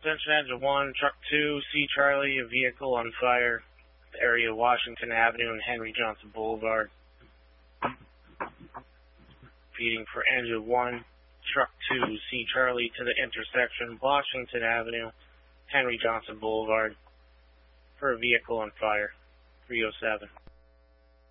Attention engine 1, truck 2, C Charlie, a vehicle on fire, the area of Washington Avenue and Henry Johnson Boulevard. Feeding for engine 1, truck 2, C Charlie to the intersection, Washington Avenue, Henry Johnson Boulevard, for a vehicle on fire, 307.